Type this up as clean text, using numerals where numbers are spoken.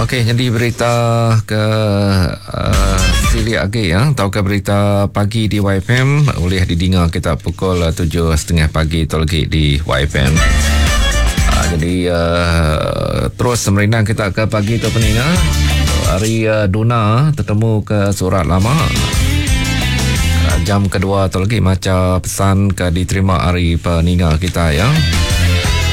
Okey, jadi berita ke Sili Agi ya. Tahukah berita pagi di YFM boleh didengar kita pukul 7.30 pagi tolgi di YFM. Jadi terus merinang kita ke pagi tu peninga. Hari Duna tertemu ke Surat Lama. Jam kedua tu lagi macam pesan ke diterima hari peninga kita ya.